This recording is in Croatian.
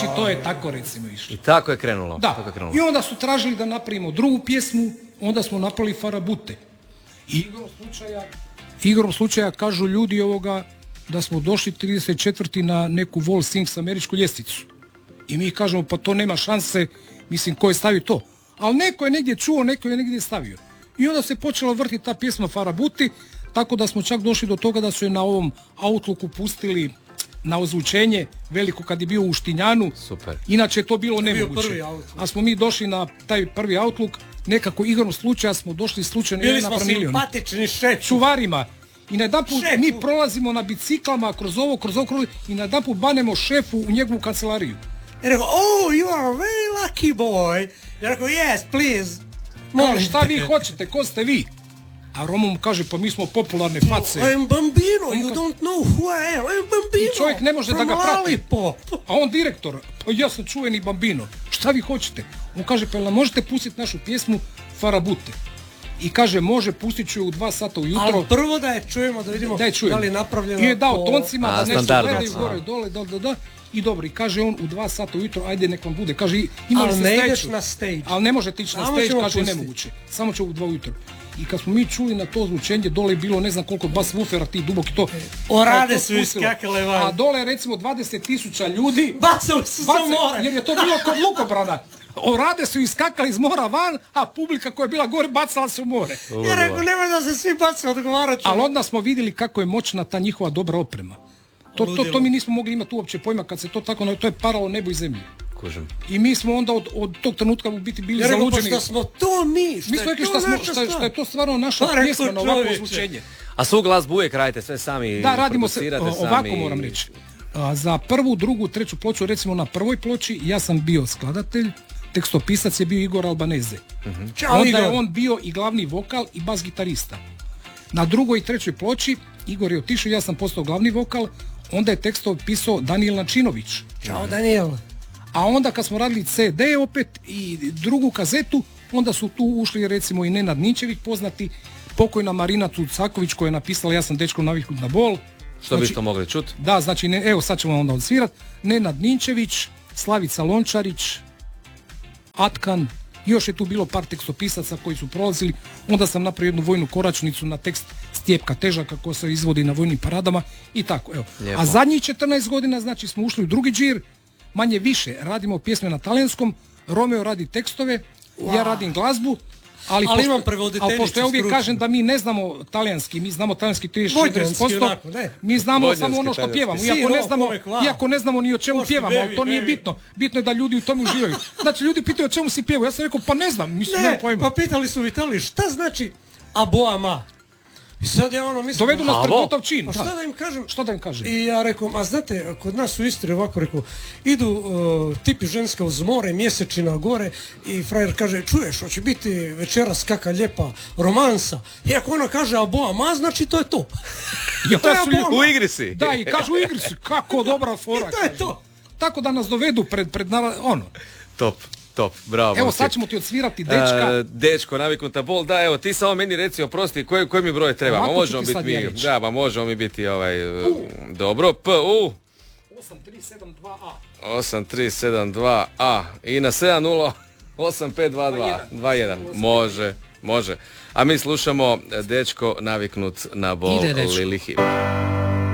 Znači to je tako recimo išlo. I tako je krenulo. Da, tako je krenulo. i onda su tražili da napravimo drugu pjesmu, onda smo napravili Farabute. I igrom slučaja kažu ljudi da smo došli 34. na neku Wall Sings američku ljestvicu. I mi kažemo pa to nema šanse, mislim ko je stavio to. Ali neko je negdje čuo, neko je negdje stavio. I onda se počela vrtiti ta pjesma Farabuti, tako da smo čak došli do toga da su je na ovom Outlooku pustili na ozvučenje veliko kad je bio u Štinjanu. Super. Inače je to bilo nemoguće. A smo mi došli na taj prvi Outlook, nekako igrom slučaja smo došli slučajno bili smo simpatični šefu. Čuvarima. I na jedan put mi prolazimo na biciklama kroz ovo, i na jedan put banemo šefu u njegovu kancelariju. I rekao, oh, you are a very lucky boy. I rekao, yes, please. Molim, šta vi hoćete, ko ste vi? A Romo mu kaže, pa mi smo popularne face. I'm Bambino, you don't know who I am. I'm Bambino. I čovjek ne može da ga prati. A on direktor, pa ja sam čuveni Bambino. Šta vi hoćete? On kaže, pa nam možete pustiti našu pjesmu Farabute? I kaže, može, pustit ću u 2 sata ujutro. Ali prvo da je čujemo, da vidimo da li je napravljeno. I je dao toncima, da nešto gledaju gore, dole, I dobro, i kaže on u 2 sata ujutro, ajde nek vam bude. Kaže, ali ne ideš na stage. Ali ne možete ići na stage, kaže, nemoguće. Samo ću u 2 ujutro. I kad smo mi čuli na to zvučenje, dole je bilo ne znam koliko bas woofera, ti duboki to. Orade su iskakale van. A dole je recimo 20.000 ljudi. Bacali su sa mora. Jer je to bilo kod lukobrana. Orade su iskakali iz mora van, a publika koja je bila gore bacala se u more. Ja rekao, nemoj da se svi bacaju odgovaraću. Ali onda smo vidjeli kako je moćna ta njihova dobra oprema. To mi nismo mogli imati uopće pojma kad se to tako, to je paralo nebo i zemlju. Kužem. I mi smo onda od tog trenutka u biti bili zaluđeni. Što smo to mi, mi smo rekli što je to stvarno naša pjesma na ovako zvučenje. A svu glazbu uvijek radite sve sami? Da, radimo se, ovako moram reći. Za prvu, drugu, treću ploču, recimo na prvoj ploči, ja sam bio skladatelj, tekstopisac je bio Igor Albaneze. Onda je on bio i glavni vokal i bas gitarista. Na drugoj i trećoj ploči Igor je otišao, ja sam postao glavni vokal, onda je tekstov pisao Danijel Načinović. Ćao Danijel. A onda kad smo radili CD opet i drugu kazetu, onda su tu ušli recimo i Nenad Ninčević poznati, pokojna Marina Cucaković koja je napisala Ja sam dečko naviknut na bol. Što bi to mogli čuti? Da, znači, evo sad ćemo onda odsvirati. Nenad Ninčević, Slavica Lončarić, Atkan, još je tu bilo par tekstopisaca koji su prolazili, onda sam napravio jednu vojnu koračnicu na tekst Stjepka Težaka ko se izvodi na vojnim paradama i tako, evo. Lijepo. A zadnjih 14 godina, znači, smo ušli u drugi džir, manje više, radimo pjesme na talijanskom, Romeo radi tekstove, ja radim glazbu, ali pošto ja uvijek kažem da mi ne znamo talijanski, mi znamo talijanski 30-40%, mi znamo samo ono što pjevamo, iako ne znamo ni o čemu pjevamo, ali to nije bitno. Bitno je da ljudi u tome uživaju. Znači, ljudi pitaju o čemu si pjevao, ja sam rekao, pa ne znam, mislim, nema pojma. Pa pitali su u Italiji, šta znači a boa ma? I sad ja mislim... Dovedu nas pred gotov čin. Pa šta da im kažem? I ja rekao, a znate, kod nas u Istri ovako rekao, idu tipi ženska uz more, mjesečina gore i frajer kaže, čuješ, hoće biti večeras kakva lijepa romansa. I ako ona kaže, a boa ma, znači to je to. U igri si. Da, i kažu u igri si, kako dobra fora. I to je to. Tako da nas dovedu pred ono. Top, bravo. Evo sad ćemo ti odsvirati dečka. Dečko, naviknuta bol. Da, evo, ti samo meni reci, oprosti, koji mi broj treba? Možemo biti mi. Da, pa možemo mi biti dobro. PU 8372A i na 70852221. Može. A mi slušamo Dečko naviknut na bol Lili Hip.